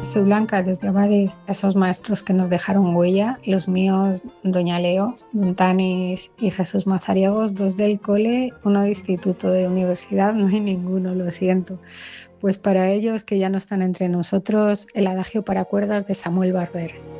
Soy Blanca desde Abades, esos maestros que nos dejaron huella, los míos, Doña Leo, Don Tanis y Jesús Mazariegos, dos del cole, uno de instituto, de universidad, no hay ninguno, lo siento. Pues para ellos que ya no están entre nosotros, el adagio para cuerdas de Samuel Barber.